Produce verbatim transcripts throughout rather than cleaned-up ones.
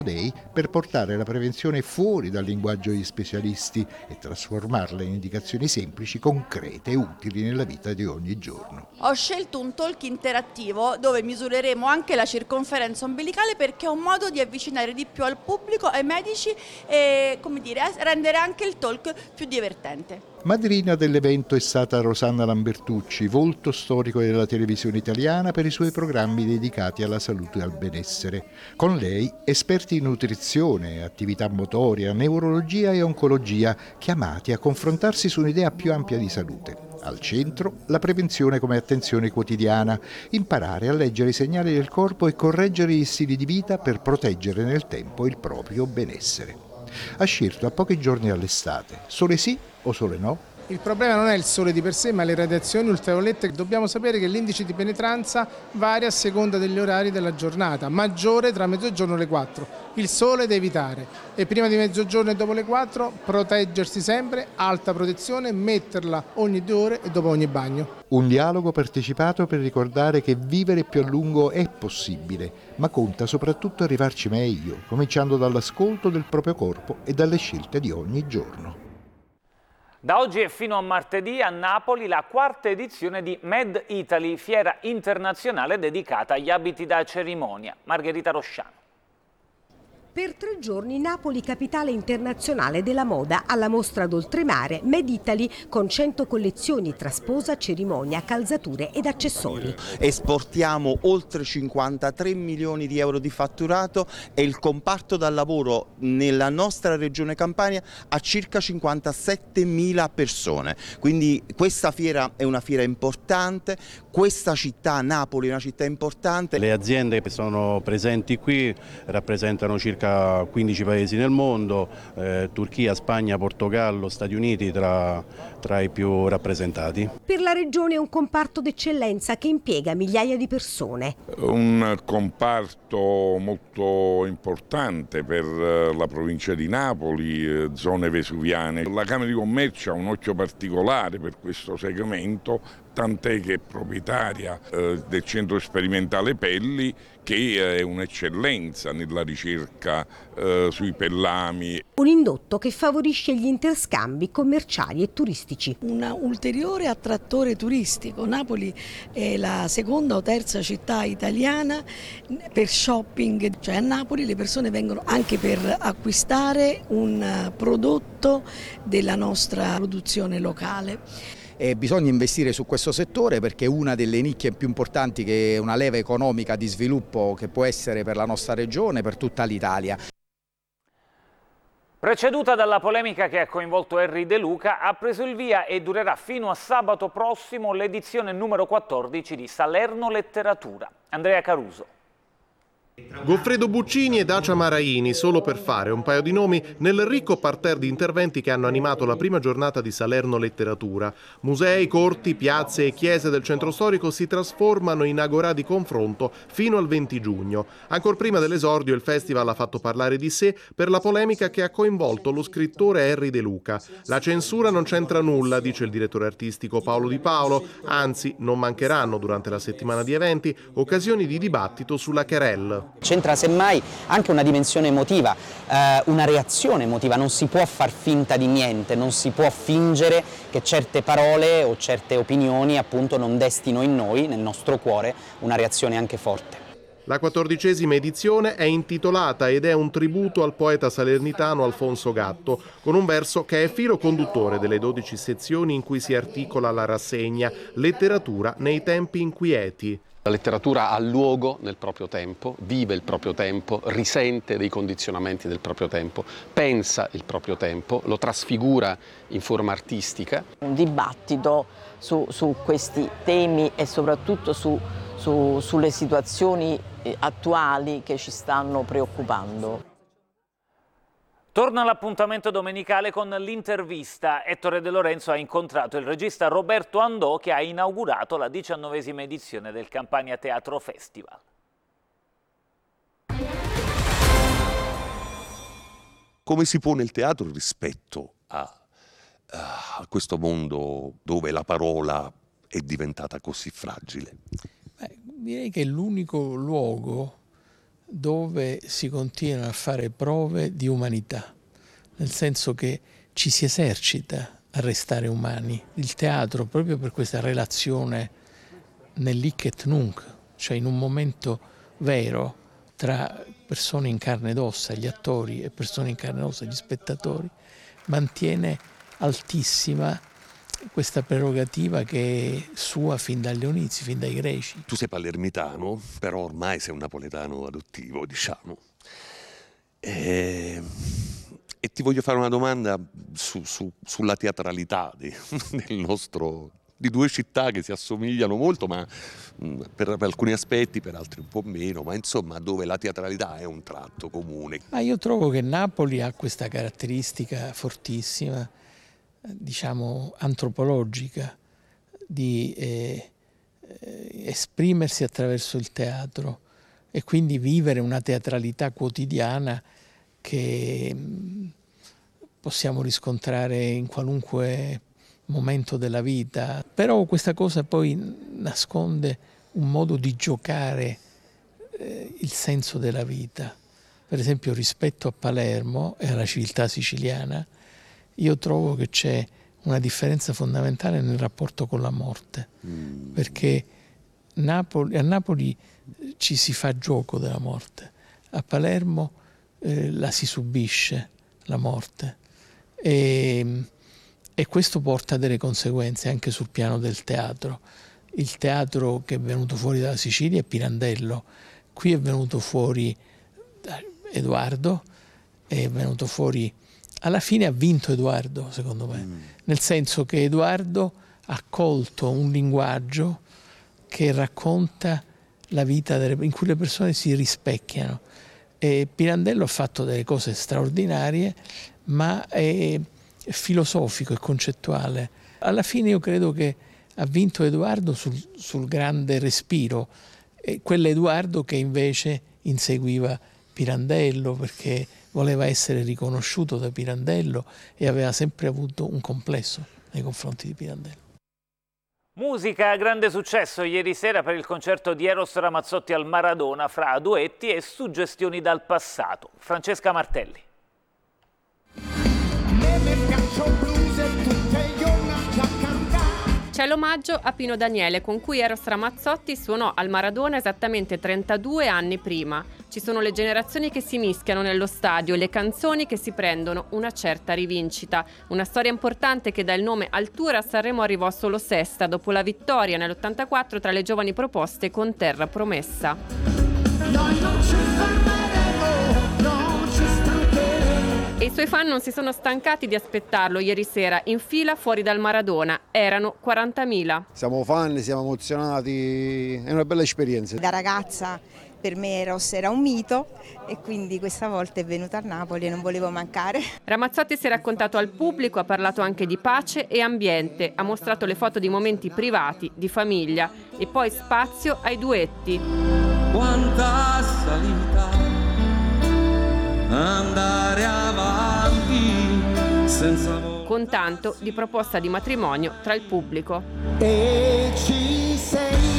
Day per portare la prevenzione fuori dal linguaggio degli specialisti e trasformarla in indicazioni semplici, concrete e utili nella vita di ogni giorno. Ho scelto un talk interattivo dove misureremo anche la circonferenza ombelicale perché è un modo di avvicinare di più al pubblico, ai medici e, come dire, rendere anche il talk più divertente. Madrina dell'evento è stata Rosanna Lambertucci, volto storico della televisione italiana per i suoi programmi dedicati alla salute e al benessere. Con lei esperti in nutrizione, attività motoria, neurologia e oncologia, chiamati a confrontarsi su un'idea più ampia di salute. Al centro la prevenzione come attenzione quotidiana, imparare a leggere i segnali del corpo e correggere gli stili di vita per proteggere nel tempo il proprio benessere. Ha scelto a pochi giorni dall'estate, sole sì o sole no? Il problema non è il sole di per sé, ma le radiazioni ultraviolette. Dobbiamo sapere che l'indice di penetranza varia a seconda degli orari della giornata, maggiore tra mezzogiorno e le quattro. Il sole da evitare e prima di mezzogiorno e dopo le quattro proteggersi sempre, alta protezione, metterla ogni due ore e dopo ogni bagno. Un dialogo partecipato per ricordare che vivere più a lungo è possibile, ma conta soprattutto arrivarci meglio, cominciando dall'ascolto del proprio corpo e dalle scelte di ogni giorno. Da oggi e fino a martedì a Napoli la quarta edizione di Made Italy, fiera internazionale dedicata agli abiti da cerimonia. Margherita Rosciano. Per tre giorni Napoli, capitale internazionale della moda, alla mostra d'oltremare Made Italy con cento collezioni tra sposa, cerimonia, calzature ed accessori. Esportiamo oltre cinquantatré milioni di euro di fatturato e il comparto dal lavoro nella nostra regione Campania ha circa cinquantasettemila persone. Quindi questa fiera è una fiera importante, questa città, Napoli, è una città importante. Le aziende che sono presenti qui rappresentano circa quindici paesi nel mondo, eh, Turchia, Spagna, Portogallo, Stati Uniti tra, tra i più rappresentati. Per la regione è un comparto d'eccellenza che impiega migliaia di persone. Un comparto molto importante per la provincia di Napoli, zone vesuviane. La Camera di Commercio ha un occhio particolare per questo segmento, tant'è che è proprietaria eh, del centro sperimentale Pelli, che è un'eccellenza nella ricerca eh, sui pellami. Un indotto che favorisce gli interscambi commerciali e turistici. Un ulteriore attrattore turistico. Napoli è la seconda o terza città italiana per shopping, cioè a Napoli le persone vengono anche per acquistare un prodotto della nostra produzione locale. E bisogna investire su questo settore perché è una delle nicchie più importanti, che è una leva economica di sviluppo che può essere per la nostra regione, per tutta l'Italia. Preceduta dalla polemica che ha coinvolto Erri De Luca, ha preso il via e durerà fino a sabato prossimo l'edizione numero quattordici di Salerno Letteratura. Andrea Caruso. Goffredo Buccini e Dacia Maraini, solo per fare un paio di nomi, nel ricco parterre di interventi che hanno animato la prima giornata di Salerno Letteratura. Musei, corti, piazze e chiese del centro storico si trasformano in agorà di confronto fino al venti giugno. Ancor prima dell'esordio il festival ha fatto parlare di sé per la polemica che ha coinvolto lo scrittore Erri De Luca. La censura non c'entra nulla, dice il direttore artistico Paolo Di Paolo, anzi non mancheranno durante la settimana di eventi occasioni di dibattito sulla querelle. C'entra semmai anche una dimensione emotiva, eh, una reazione emotiva, non si può far finta di niente, non si può fingere che certe parole o certe opinioni appunto non destino in noi, nel nostro cuore, una reazione anche forte. La quattordicesima edizione è intitolata ed è un tributo al poeta salernitano Alfonso Gatto, con un verso che è filo conduttore delle dodici sezioni in cui si articola la rassegna Letteratura nei tempi inquieti. La letteratura ha luogo nel proprio tempo, vive il proprio tempo, risente dei condizionamenti del proprio tempo, pensa il proprio tempo, lo trasfigura in forma artistica. Un dibattito su, su questi temi e soprattutto su, su, sulle situazioni attuali che ci stanno preoccupando. Torna l'appuntamento domenicale con l'intervista. Ettore De Lorenzo ha incontrato il regista Roberto Andò che ha inaugurato la diciannovesima edizione del Campania Teatro Festival. Come si pone il teatro rispetto a, a questo mondo dove la parola è diventata così fragile? Beh, direi che è l'unico luogo dove si continuano a fare prove di umanità, nel senso che ci si esercita a restare umani. Il teatro, proprio per questa relazione nell'hic et nunc, cioè in un momento vero tra persone in carne ed ossa, gli attori, e persone in carne ed ossa, gli spettatori, mantiene altissima questa prerogativa che è sua fin dagli inizi, fin dai greci. Tu sei palermitano, però ormai sei un napoletano adottivo, diciamo. E, e ti voglio fare una domanda su, su, sulla teatralità di, del nostro, di due città che si assomigliano molto, ma mh, per, per alcuni aspetti, per altri un po' meno, ma insomma dove la teatralità è un tratto comune. Ma io trovo che Napoli ha questa caratteristica fortissima, diciamo antropologica, di eh, eh, esprimersi attraverso il teatro e quindi vivere una teatralità quotidiana che mh, possiamo riscontrare in qualunque momento della vita. Però questa cosa poi nasconde un modo di giocare eh, il senso della vita. Per esempio, rispetto a Palermo e alla civiltà siciliana, io trovo che c'è una differenza fondamentale nel rapporto con la morte, mm. perché Napoli, a Napoli ci si fa gioco della morte, a Palermo eh, la si subisce, la morte, e, e questo porta a delle conseguenze anche sul piano del teatro. Il teatro che è venuto fuori dalla Sicilia è Pirandello, qui è venuto fuori Edoardo, è venuto fuori. Alla fine ha vinto Edoardo, secondo me, mm. nel senso che Edoardo ha colto un linguaggio che racconta la vita delle, in cui le persone si rispecchiano. E Pirandello ha fatto delle cose straordinarie, ma è filosofico e concettuale. Alla fine io credo che ha vinto Edoardo sul, sul grande respiro, e quell'Edoardo che invece inseguiva Pirandello, perché voleva essere riconosciuto da Pirandello e aveva sempre avuto un complesso nei confronti di Pirandello. Musica, grande successo ieri sera per il concerto di Eros Ramazzotti al Maradona, fra duetti e suggestioni dal passato. Francesca Martelli. C'è l'omaggio a Pino Daniele, con cui Eros Ramazzotti suonò al Maradona esattamente trentadue anni prima. Ci sono le generazioni che si mischiano nello stadio, le canzoni che si prendono una certa rivincita. Una storia importante che dà il nome al tour a Sanremo arrivò solo sesta, dopo la vittoria nell'ottantaquattro tra le giovani proposte con Terra Promessa. Noi non ci fermeremo, non ci stancheremo. E i suoi fan non si sono stancati di aspettarlo ieri sera in fila fuori dal Maradona. Erano quarantamila. Siamo fan, siamo emozionati, è una bella esperienza. Da ragazza per me Eros era un mito e quindi questa volta è venuta a Napoli e non volevo mancare. Ramazzotti si è raccontato al pubblico, ha parlato anche di pace e ambiente, ha mostrato le foto di momenti privati, di famiglia e poi spazio ai duetti. Quanta salita, andare avanti senza voglia. Con tanto di proposta di matrimonio tra il pubblico. E ci sei.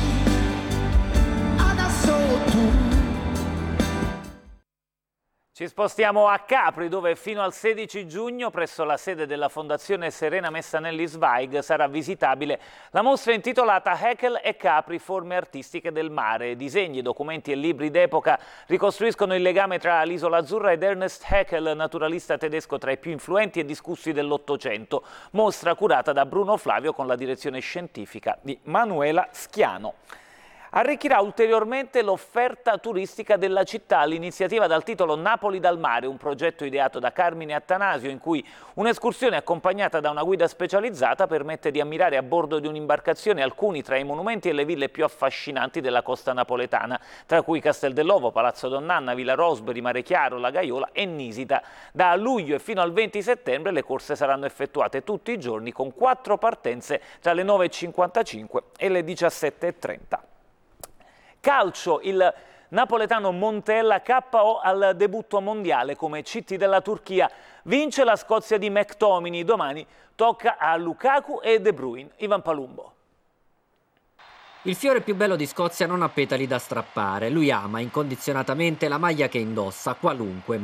Ci spostiamo a Capri, dove fino al sedici giugno, presso la sede della Fondazione Serena Messanelli Zweig, sarà visitabile la mostra intitolata Haeckel e Capri, forme artistiche del mare. Disegni, documenti e libri d'epoca ricostruiscono il legame tra l'Isola Azzurra ed Ernest Haeckel, naturalista tedesco tra i più influenti e discussi dell'Ottocento. Mostra curata da Bruno Flavio con la direzione scientifica di Manuela Schiano. Arricchirà ulteriormente l'offerta turistica della città l'iniziativa dal titolo Napoli dal mare, un progetto ideato da Carmine Attanasio in cui un'escursione accompagnata da una guida specializzata permette di ammirare a bordo di un'imbarcazione alcuni tra i monumenti e le ville più affascinanti della costa napoletana, tra cui Castel dell'Ovo, Palazzo Donn'Anna, Villa Rosberi, Mare Chiaro, La Gaiola e Nisida. Da luglio e fino al venti settembre le corse saranno effettuate tutti i giorni con quattro partenze tra le nove e cinquantacinque e le diciassette e trenta. Calcio, il napoletano Montella K O al debutto mondiale come C T della Turchia. Vince la Scozia di McTominay, domani tocca a Lukaku e De Bruyne. Ivan Palumbo. Il fiore più bello di Scozia non ha petali da strappare, lui ama incondizionatamente la maglia che indossa, qualunque